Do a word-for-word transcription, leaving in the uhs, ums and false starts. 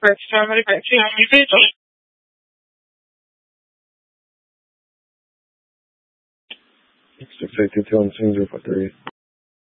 Press family taxi on your vehicle. six fifty-two on Singer for three.